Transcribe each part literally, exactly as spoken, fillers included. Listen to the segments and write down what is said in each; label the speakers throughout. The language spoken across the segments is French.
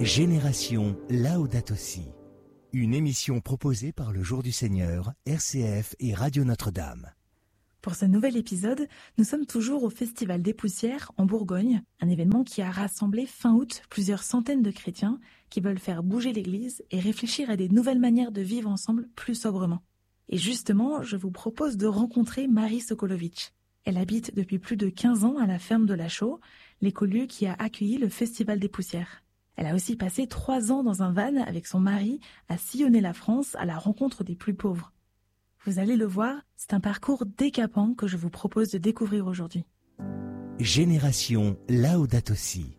Speaker 1: Génération Laudato Si, une émission proposée par le Jour du Seigneur, R C F et Radio Notre-Dame.
Speaker 2: Pour ce nouvel épisode, nous sommes toujours au Festival des Poussières en Bourgogne, un événement qui a rassemblé fin août plusieurs centaines de chrétiens qui veulent faire bouger l'Église et réfléchir à des nouvelles manières de vivre ensemble plus sobrement. Et justement, je vous propose de rencontrer Marie Sokolovitch. Elle habite depuis plus de quinze ans à la ferme de la Chaux, l'écolieu qui a accueilli le Festival des Poussières. Elle a aussi passé trois ans dans un van avec son mari à sillonner la France à la rencontre des plus pauvres. Vous allez le voir, c'est un parcours décapant que je vous propose de découvrir aujourd'hui.
Speaker 1: Génération Laudato Si.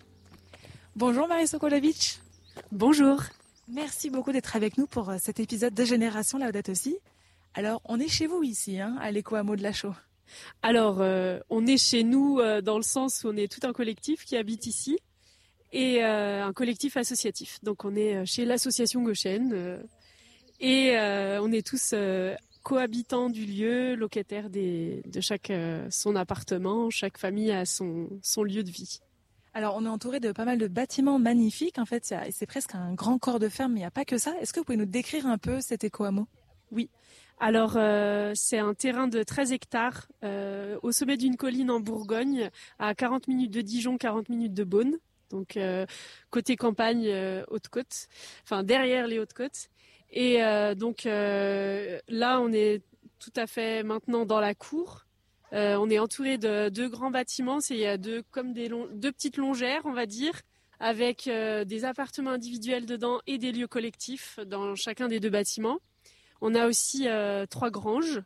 Speaker 2: Bonjour Marie Sokolovitch.
Speaker 3: Bonjour.
Speaker 2: Merci beaucoup d'être avec nous pour cet épisode de Génération Laudato Si. Alors, on est chez vous ici, hein, à l'éco-hameau de la Chaux.
Speaker 3: Alors, euh, on est chez nous euh, dans le sens où on est tout un collectif qui habite ici et euh, un collectif associatif. Donc, on est chez l'association Goshen euh, et euh, on est tous euh, cohabitants du lieu, locataires des, de chaque euh, son appartement. Chaque famille a son, son lieu de vie.
Speaker 2: Alors, on est entouré de pas mal de bâtiments magnifiques. En fait, c'est presque un grand corps de ferme, mais il n'y a pas que ça. Est-ce que vous pouvez nous décrire un peu cet éco-hameau ?
Speaker 3: Oui. Alors, euh, c'est un terrain de treize hectares euh, au sommet d'une colline en Bourgogne, à quarante minutes de Dijon, quarante minutes de Beaune. Donc, euh, côté campagne, euh, Haute-Côte, enfin derrière les Hautes-Côtes. Et euh, donc, euh, là, on est tout à fait maintenant dans la cour. Euh, on est entouré de deux grands bâtiments. C'est, il y a deux, comme des long, deux petites longères, on va dire, avec euh, des appartements individuels dedans et des lieux collectifs dans chacun des deux bâtiments. On a aussi euh, trois granges,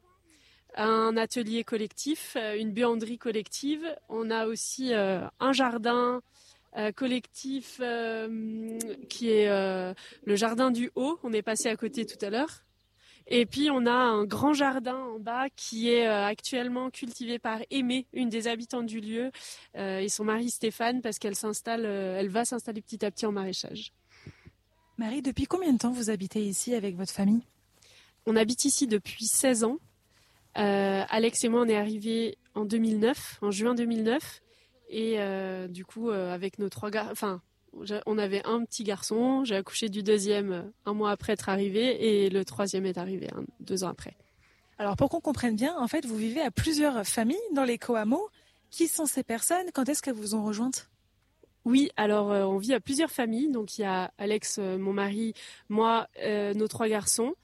Speaker 3: un atelier collectif, une buanderie collective. On a aussi euh, un jardin euh, collectif euh, qui est euh, le jardin du Haut. On est passé à côté tout à l'heure. Et puis on a un grand jardin en bas qui est euh, actuellement cultivé par Aimée, une des habitantes du lieu, euh, et son mari Stéphane, parce qu'elle s'installe, euh, elle va s'installer petit à petit en maraîchage.
Speaker 2: Marie, depuis combien de temps vous habitez ici avec votre famille ?
Speaker 3: On habite ici depuis seize ans. Euh, Alex et moi, on est arrivés en deux mille neuf, en juin deux mille neuf. Et euh, du coup, euh, avec nos trois gars, enfin, on avait un petit garçon. J'ai accouché du deuxième un mois après être arrivé, et le troisième est arrivé hein, deux ans après.
Speaker 2: Alors, pour qu'on comprenne bien, en fait, vous vivez à plusieurs familles dans l'éco-hameau. Qui sont ces personnes ? Quand est-ce qu'elles vous ont rejointes ?
Speaker 3: Oui, alors euh, on vit à plusieurs familles. Donc, il y a Alex, euh, mon mari, moi, euh, nos trois garçons.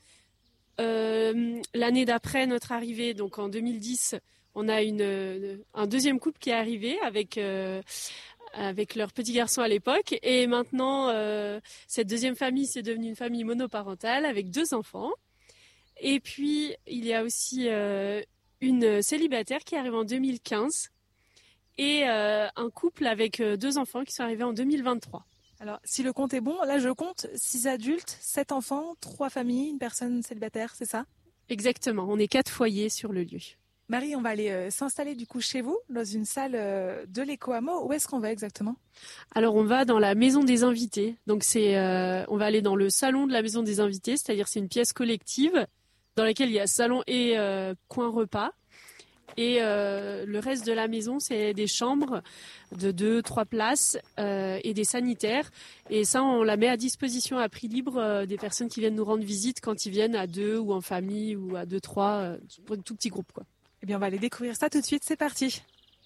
Speaker 3: Euh, l'année d'après notre arrivée, donc en deux mille dix, on a une, un deuxième couple qui est arrivé avec, euh, avec leur petit garçon à l'époque. Et maintenant, euh, cette deuxième famille, c'est devenu une famille monoparentale avec deux enfants. Et puis, il y a aussi euh, une célibataire qui arrive en deux mille quinze et euh, un couple avec deux enfants qui sont arrivés en deux mille vingt-trois.
Speaker 2: Alors, si le compte est bon, là je compte six adultes, sept enfants, trois familles, une personne célibataire, c'est ça ?
Speaker 3: Exactement, on est quatre foyers sur le lieu.
Speaker 2: Marie, on va aller euh, s'installer du coup chez vous, dans une salle euh, de l'éco-hameau. Où est-ce qu'on va exactement ?
Speaker 3: Alors on va dans la maison des invités. Donc c'est, euh, on va aller dans le salon de la maison des invités, c'est-à-dire c'est une pièce collective dans laquelle il y a salon et euh, coin repas. Et euh, le reste de la maison, c'est des chambres de deux, trois places euh, et des sanitaires. Et ça, on la met à disposition à prix libre euh, des personnes qui viennent nous rendre visite quand ils viennent à deux ou en famille ou à deux, trois, euh, pour un tout petit groupe, quoi.
Speaker 2: Eh bien, on va aller découvrir ça tout de suite. C'est parti.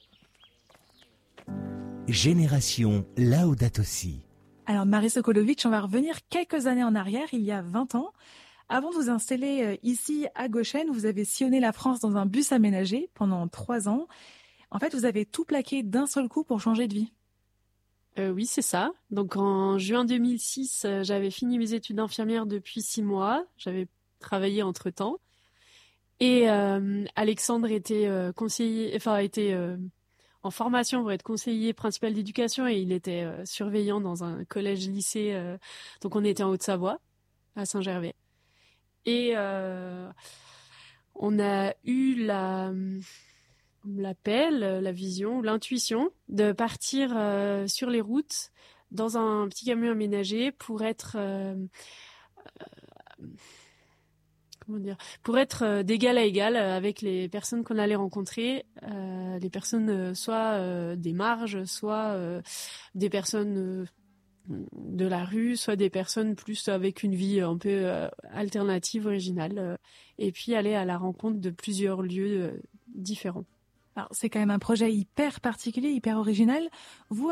Speaker 1: Génération Laudato Si.
Speaker 2: Alors, Marie Sokolovitch, on va revenir quelques années en arrière, il y a vingt ans. Avant de vous installer ici à Goshen, vous avez sillonné la France dans un bus aménagé pendant trois ans. En fait, vous avez tout plaqué d'un seul coup pour changer de vie.
Speaker 3: Euh, oui, c'est ça. Donc en juin deux mille six, euh, j'avais fini mes études d'infirmière depuis six mois. J'avais travaillé entre-temps. Et euh, Alexandre était euh, conseiller, enfin était euh, en formation pour être conseiller principal d'éducation et il était euh, surveillant dans un collège-lycée. Euh, donc on était en Haute-Savoie, à Saint-Gervais. Et euh, on a eu la, l'appel, la vision, l'intuition de partir euh, sur les routes dans un petit camion aménagé pour être, euh, euh, comment dire, pour être d'égal à égal avec les personnes qu'on allait rencontrer, euh, les personnes euh, soit euh, des marges, soit euh, des personnes euh, de la rue, soit des personnes plus avec une vie un peu euh, alternative, originale, euh, et puis aller à la rencontre de plusieurs lieux euh, différents.
Speaker 2: Alors, c'est quand même un projet hyper particulier, hyper original. Vous,